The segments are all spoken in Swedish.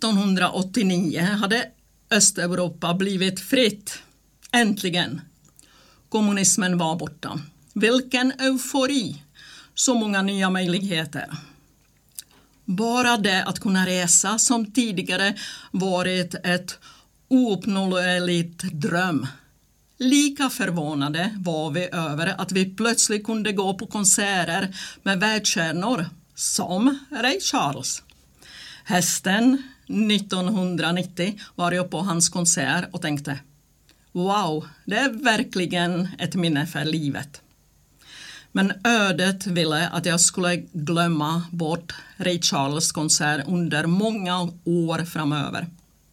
1989 hade Östeuropa blivit fritt. Äntligen. Kommunismen var borta. Vilken eufori. Så många nya möjligheter. Bara det att kunna resa som tidigare varit ett ouppnåeligt dröm. Lika förvånade var vi över att vi plötsligt kunde gå på konserter med världsstjärnor som Ray Charles. Hösten 1990 var jag på hans konsert och tänkte: wow, det är verkligen ett minne för livet. Men ödet ville att jag skulle glömma bort Ray Charles konsert under många år framöver.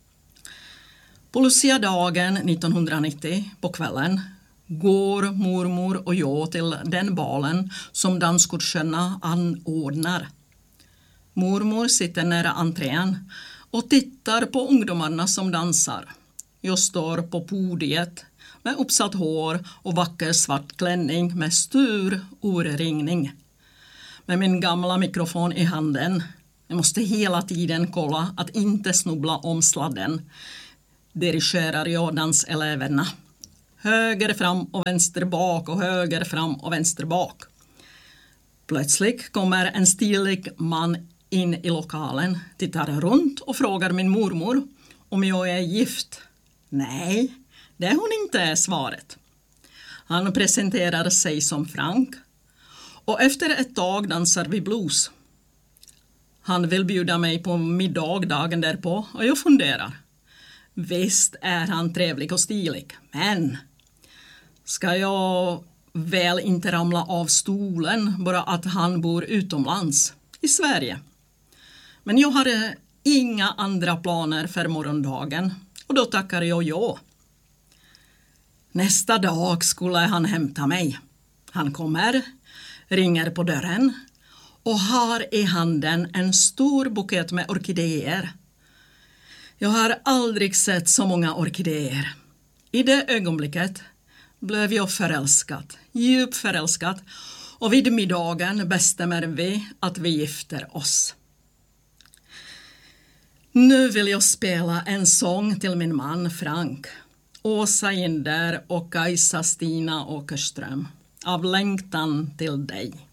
På Lucia-dagen 1990 på kvällen går mormor och jag till den balen som danskurserna anordnar. Mormor sitter nära entrén och tittar på ungdomarna som dansar. Jag står på podiet med uppsatt hår och vacker svart klänning med stor urringning. Med min gamla mikrofon i handen. Jag måste hela tiden kolla att inte snubbla om sladden. Dirigerar jag danseleverna. Höger fram och vänster bak och höger fram och vänster bak. Plötsligt kommer en stilig man in i lokalen, tittar runt och frågar min mormor om jag är gift. Nej, det är hon inte, är svaret. Han presenterar sig som Frank och efter ett tag dansar vi blues. Han vill bjuda mig på middag dagen därpå och jag funderar. Visst är han trevlig och stilig, men ska jag väl inte ramla av stolen bara att han bor utomlands i Sverige? Men jag hade inga andra planer för morgondagen och då tackar jag ja. Nästa dag skulle han hämta mig. Han kommer, ringer på dörren och har i handen en stor bukett med orkidéer. Jag har aldrig sett så många orkidéer. I det ögonblicket blev jag förälskad, djupt förälskad, och vid middagen bestämmer vi att vi gifter oss. Nu vill jag spela en sång till min man Frank, Åsa Inder och Kajsa Stina Åkerström, Av längtan till dig.